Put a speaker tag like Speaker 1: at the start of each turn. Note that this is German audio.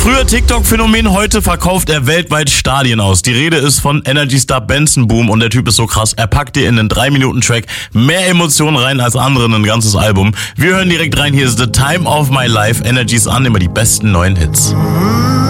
Speaker 1: Früher TikTok-Phänomen, heute verkauft er weltweit Stadien aus. Die Rede ist von Energy-Star Benson Boom und der Typ ist so krass, er packt dir in einen 3-Minuten-Track mehr Emotionen rein als andere in ein ganzes Album. Wir hören direkt rein, hier ist The Time of My Life, Energy's an, immer die besten neuen Hits.